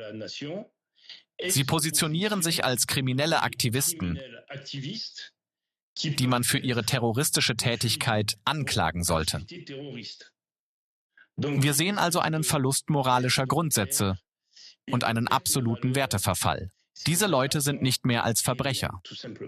Sie positionieren sich als kriminelle Aktivisten, die man für ihre terroristische Tätigkeit anklagen sollte. Wir sehen also einen Verlust moralischer Grundsätze und einen absoluten Werteverfall. Diese Leute sind nicht mehr als Verbrecher.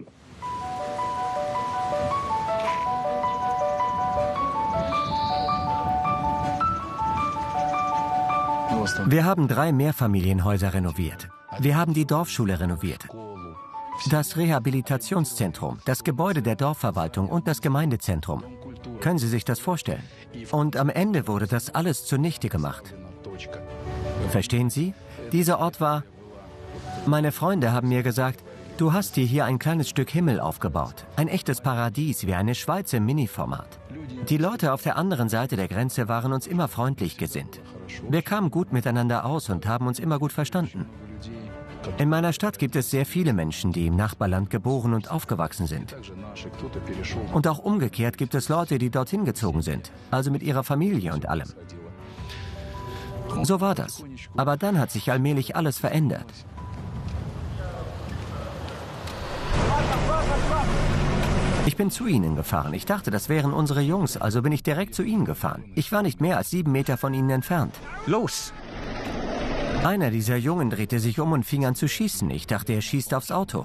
Wir haben 3 Mehrfamilienhäuser renoviert. Wir haben die Dorfschule renoviert. Das Rehabilitationszentrum, das Gebäude der Dorfverwaltung und das Gemeindezentrum. Können Sie sich das vorstellen? Und am Ende wurde das alles zunichte gemacht. Verstehen Sie? Dieser Ort war... Meine Freunde haben mir gesagt, du hast dir hier ein kleines Stück Himmel aufgebaut. Ein echtes Paradies, wie eine Schweiz im Mini-Format. Die Leute auf der anderen Seite der Grenze waren uns immer freundlich gesinnt. Wir kamen gut miteinander aus und haben uns immer gut verstanden. In meiner Stadt gibt es sehr viele Menschen, die im Nachbarland geboren und aufgewachsen sind. Und auch umgekehrt gibt es Leute, die dorthin gezogen sind, also mit ihrer Familie und allem. So war das. Aber dann hat sich allmählich alles verändert. Ich bin zu ihnen gefahren. Ich dachte, das wären unsere Jungs, also bin ich direkt zu ihnen gefahren. Ich war nicht mehr als 7 Meter von ihnen entfernt. Los! Einer dieser Jungen drehte sich um und fing an zu schießen. Ich dachte, er schießt aufs Auto.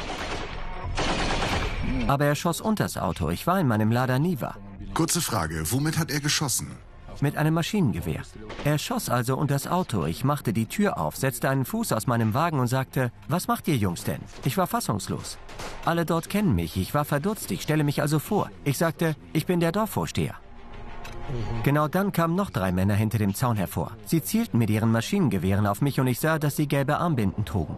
Aber er schoss unters Auto. Ich war in meinem Lada Niva. Kurze Frage, womit hat er geschossen? Mit einem Maschinengewehr. Er schoss also unters Auto. Ich machte die Tür auf, setzte einen Fuß aus meinem Wagen und sagte, was macht ihr Jungs denn? Ich war fassungslos. Alle dort kennen mich. Ich war verdutzt. Ich stelle mich also vor. Ich sagte, ich bin der Dorfvorsteher. Genau dann kamen noch 3 Männer hinter dem Zaun hervor. Sie zielten mit ihren Maschinengewehren auf mich und ich sah, dass sie gelbe Armbinden trugen.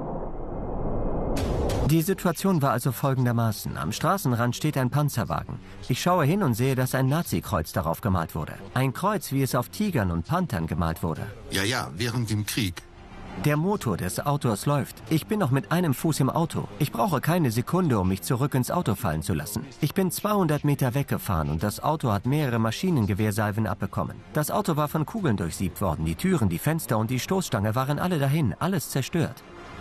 Die Situation war also folgendermaßen. Am Straßenrand steht ein Panzerwagen. Ich schaue hin und sehe, dass ein Nazi-Kreuz darauf gemalt wurde. Ein Kreuz, wie es auf Tigern und Panthern gemalt wurde. Ja, während dem Krieg. Der Motor des Autos läuft. Ich bin noch mit einem Fuß im Auto. Ich brauche keine Sekunde, um mich zurück ins Auto fallen zu lassen. Ich bin 200 Meter weggefahren und das Auto hat mehrere Maschinengewehrsalven abbekommen. Das Auto war von Kugeln durchsiebt worden. Die Türen, die Fenster und die Stoßstange waren alle dahin. Alles zerstört.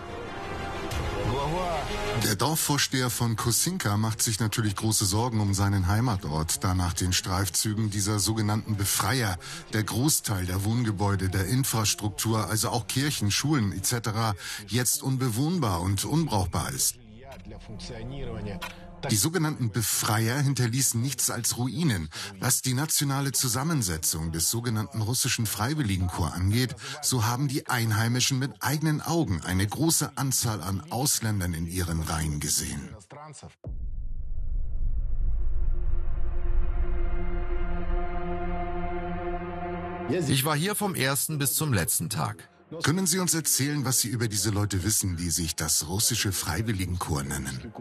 Der Dorfvorsteher von Kosinka macht sich natürlich große Sorgen um seinen Heimatort, da nach den Streifzügen dieser sogenannten Befreier der Großteil der Wohngebäude, der Infrastruktur, also auch Kirchen, Schulen etc. jetzt unbewohnbar und unbrauchbar ist. Die sogenannten Befreier hinterließen nichts als Ruinen. Was die nationale Zusammensetzung des sogenannten russischen Freiwilligenkorps angeht, so haben die Einheimischen mit eigenen Augen eine große Anzahl an Ausländern in ihren Reihen gesehen. Ich war hier vom ersten bis zum letzten Tag. Können Sie uns erzählen, was Sie über diese Leute wissen, die sich das russische Freiwilligenkorps nennen?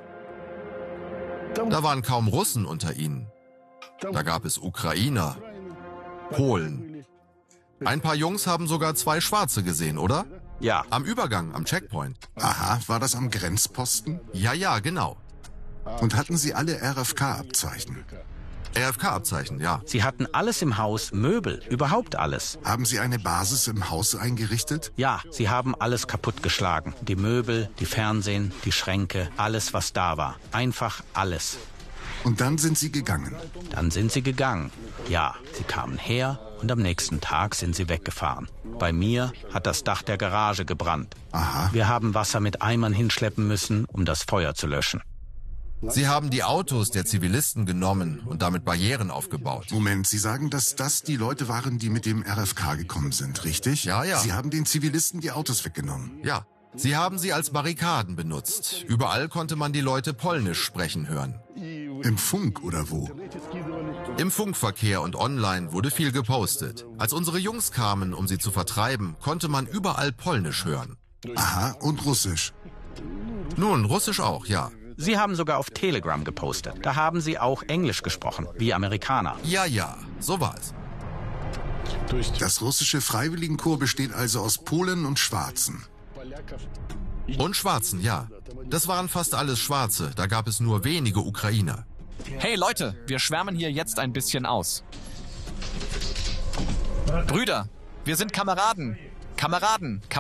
Da waren kaum Russen unter ihnen. Da gab es Ukrainer, Polen. Ein paar Jungs haben sogar 2 Schwarze gesehen, oder? Ja. Am Übergang, am Checkpoint. Aha, war das am Grenzposten? Ja, genau. Und hatten Sie alle RFK-Abzeichen? RFK-Abzeichen, ja. Sie hatten alles im Haus, Möbel, überhaupt alles. Haben Sie eine Basis im Haus eingerichtet? Ja, sie haben alles kaputtgeschlagen. Die Möbel, die Fernsehen, die Schränke, alles, was da war. Einfach alles. Und dann sind Sie gegangen? Dann sind sie gegangen. Ja, sie kamen her und am nächsten Tag sind sie weggefahren. Bei mir hat das Dach der Garage gebrannt. Aha. Wir haben Wasser mit Eimern hinschleppen müssen, um das Feuer zu löschen. Sie haben die Autos der Zivilisten genommen und damit Barrieren aufgebaut. Moment, Sie sagen, dass das die Leute waren, die mit dem RFK gekommen sind, richtig? Ja. Sie haben den Zivilisten die Autos weggenommen? Ja. Sie haben sie als Barrikaden benutzt. Überall konnte man die Leute Polnisch sprechen hören. Im Funk oder wo? Im Funkverkehr und online wurde viel gepostet. Als unsere Jungs kamen, um sie zu vertreiben, konnte man überall Polnisch hören. Aha, und Russisch? Nun, Russisch auch, ja. Sie haben sogar auf Telegram gepostet. Da haben sie auch Englisch gesprochen, wie Amerikaner. Ja, so war es. Das russische Freiwilligenkorps besteht also aus Polen und Schwarzen. Und Schwarzen, ja. Das waren fast alles Schwarze, da gab es nur wenige Ukrainer. Hey Leute, wir schwärmen hier jetzt ein bisschen aus. Brüder, wir sind Kameraden.